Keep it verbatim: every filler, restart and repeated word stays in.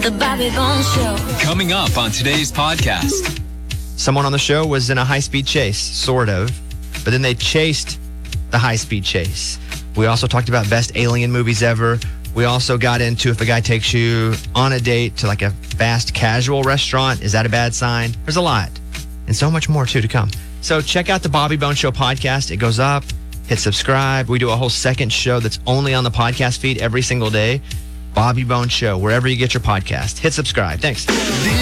The Bobby Bones Show. Coming up on today's podcast. Someone on the show was in a high-speed chase, sort of, but then they chased the high-speed chase. We also talked about best alien movies ever. We also got into if a guy takes you on a date to like a fast casual restaurant, is that a bad sign? There's a lot. And so much more, too, to come. So check out the Bobby Bones Show podcast. It goes up. Hit subscribe. We do a whole second show that's only on the podcast feed every single day. Bobby Bones Show, wherever you get your podcast. Hit subscribe. Thanks.